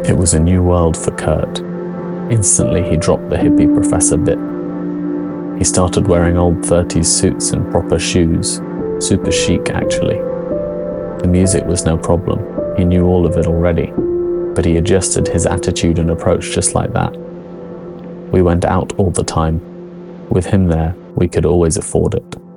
It was a new world for Kurt. Instantly, he dropped the hippie professor bit. He started wearing old 30s suits and proper shoes. Super chic, actually. The music was no problem. He knew all of it already. But he adjusted his attitude and approach just like that. We went out all the time. With him there, we could always afford it.